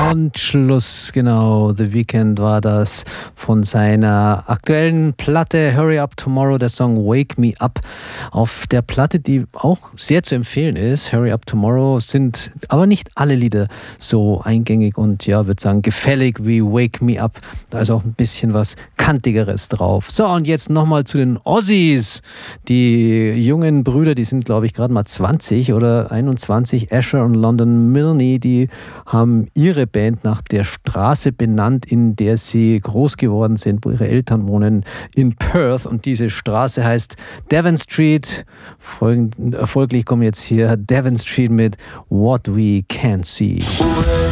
Und Schluss, genau. The Weeknd war das von seiner aktuellen Platte Hurry Up Tomorrow, der Song Wake Me Up. Auf der Platte, die auch sehr zu empfehlen ist, Hurry Up Tomorrow, sind aber nicht alle Lieder so eingängig und ja, würde sagen, gefällig wie Wake Me Up. Da ist auch ein bisschen was Kantigeres drauf. So, und jetzt nochmal zu den Aussies. Die jungen Brüder, die sind, glaube ich, gerade mal 20 oder 21. Asher und London Milne, die haben ihre Band nach der Straße benannt, in der sie groß geworden sind, wo ihre Eltern wohnen, in Perth. Und diese Straße heißt Devon Street. Folglich kommen jetzt hier Devon Street mit What We Can't See.